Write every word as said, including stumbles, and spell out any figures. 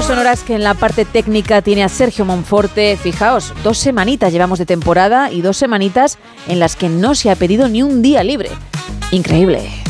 sonoras que en la parte técnica tiene a Sergio Monforte. Fijaos, dos semanitas llevamos de temporada y dos semanitas en las que no se ha pedido ni un día libre. Increíble.